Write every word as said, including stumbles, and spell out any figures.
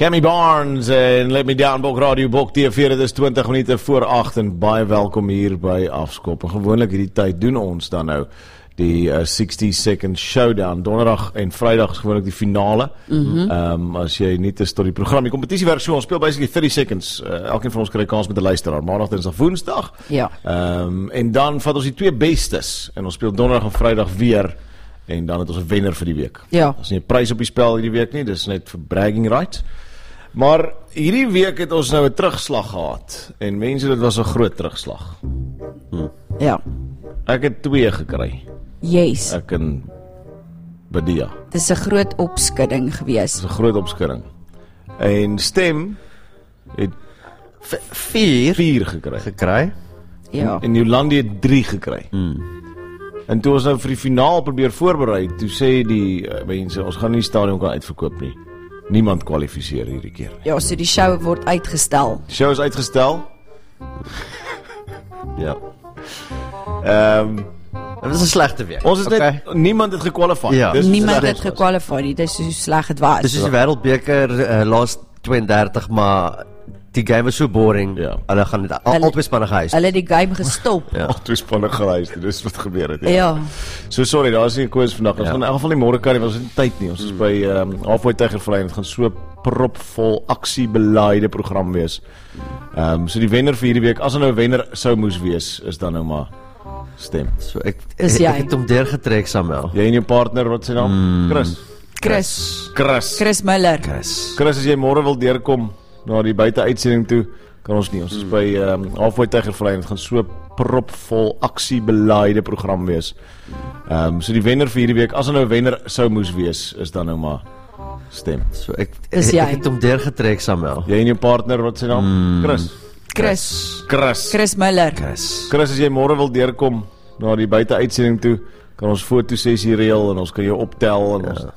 Cammy Barnes en Let Me Down, Bok Radio, Bok T V, dit is twintig minute voor agt en baie welkom hier by Afskop. En gewoonlik hierdie tyd doen ons dan nou die uh, sixty second showdown, donderdag en vrydag is gewoonlik die finale. Mm-hmm. um, as jy nie te tot die program, die competitie werk so, ons speel basically thirty seconds, uh, elkeen van ons kry kans met 'n luisteraar, maandag, dinsdag, woensdag. Ja. Um, en dan vat ons die twee bestes, en ons speel donderdag en vrydag weer, en dan het ons 'n wenner vir die week. Ja. As nie 'n prys op die spel hierdie week nie, dis net vir bragging rights. Maar hierdie week het ons nou 'n terugslag gehad, en mense, dit was 'n groot terugslag. Hm. Ja. Ek het twee gekry. Yes. Ek in Badia. Dit is 'n groot opskudding gewees. Dit is 'n groot opskudding. En Stem het v vier, vier gekry. gekry. Ja. En Jolandi het drie gekry. Hmm. En toe ons nou vir die finaal probeer voorberei, toe sê die uh, mense, ons gaan nie die stadion kan uitverkoop nie. Niemand kwalifiseer hierdie keer. Ja, so die show word uitgestel. Die show is uitgestel. Ja. Ehm um, Dit was 'n slegte week. Ons is net, okay. niemand het gekwalifiseer. Ja. Niemand het gekwalifiseer nie, dis hoe sleg het was. Dis soos die Wêreldbeker uh, laas twee en dertig, maar die game was so boring. Ja. Hulle gaan net al, al twee spanne gehuis. Hulle het die game gestop. Ja. Al twee spanne geluister, dis wat gebeur het. Ja. ja. So sorry, daar is nie 'n quiz vandag. Ons Ja. gaan in elk geval nie môre kan nie, ons het nie tyd nie. Ons is by ehm um, Halfway Tygervlei en dit gaan so propvol aksiebeleide program wees. Ehm um, so die wenner vir hierdie week, as er nou 'n wenner sou moes wees, is dan nou maar Stem. So ek Is ek, jy? ek het hom deurgetrek, Samuel. Jy en jou partner, wat sy naam? Mm. Chris. Chris. Chris. Chris Miller. Chris. Chris, as jy môre wil deurkom na die buiteuitsending toe, kan ons nie. Ons is by ehm um, Halfway Tygervlei en dit gaan so propvol aksiebeleide program wees. Ehm um, so die wenner vir hierdie week, as er nou 'n wenner sou moes wees, is dan nou maar Stem. So ek Is ek, jy? ek het hom deurgetrek, Samuel. Jy en jou partner, wat sy naam? Mm. Chris. Chris. Chris. Chris Miller. Chris. Chris, as jy môre wil deurkom na die buiteuitsending toe, kan ons fotosessie reël en ons kan jou optel en ja. ons